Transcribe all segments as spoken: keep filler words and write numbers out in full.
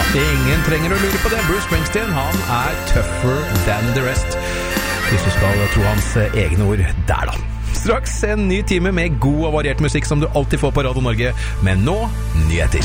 Ingen trenger å lure på det. Bruce Springsteen, han er tougher than the rest. Hvis du skal tro hans egne ord der da. Straks en ny time med god og variert musikk som du alltid får på Radio Norge. Men nå, nyheter.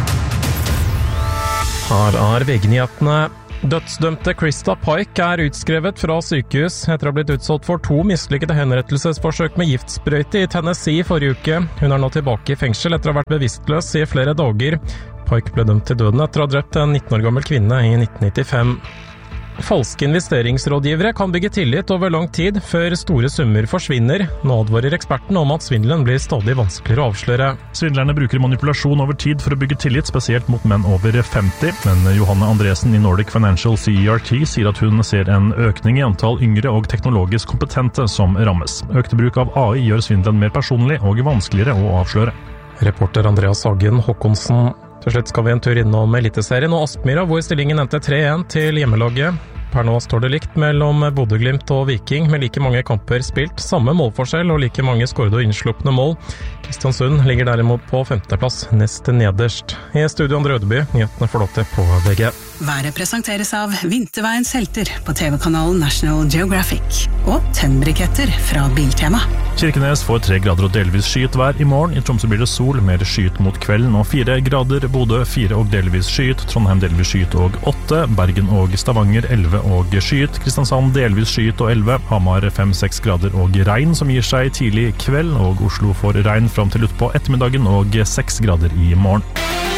Her er V G-nyhetene. Dødsdømte Krista Pike er utskrevet fra sykehus etter å ha blitt utsatt for to mislykkede henrettelsesforsøk med giftsprøyte i Tennessee forrige uke. Hun er nå tilbake i fengsel etter å ha vært bevisstløs i flere dager. Pike ble dømt til døden etter å ha drept en nitten år gammel kvinne i nitten nittifem. Falske investeringsrådgivere kan bygge tillit over lang tid før store summer forsvinner. Nå advarer ekspertene om at svindelen blir stadig vanskeligere å avsløre. Svindlerne bruker manipulasjon over tid for å bygge tillit, spesielt mot menn over femti. Men Johanne Andresen i Nordic Financial C E R T sier at hun ser en økning i antall yngre og teknologisk kompetente som rammes. Økte bruk av A I gjør svindelen mer personlig og vanskeligere å avsløre. Reporter Andreas Hagen Håkonsen. Til slutt skal vi en tur innom Eliteserien og Aspmyra, hvor stillingen endte tre én til hjemmelaget. Per nå står det likt mellom Bodø/Glimt og Viking, med like mange kamper spilt, samme målforskjell og like mange skårede og innslupne mål. Kristiansund ligger derimot på femteplass, nest nederst. I studio Andre Ødeby, nyhetene forlåter på V G. Været presenteres av Vinterveiens helter på T V-kanalen National Geographic og tennbriketter fra Biltema. Kirkenes får tre grader og delvis skyet vær i morgen. I Tromsø blir det sol, mer skyet mot kvelden og fire grader. Bodø fire og delvis skyet. Trondheim delvis skyet og åtte. Bergen og Stavanger elleve og skyet. Kristiansand delvis skyet og elleve. Hamar fem seks grader og regn som gir seg tidlig kveld. Og Oslo får regn fram til utpå ettermiddagen og seks grader i morgen.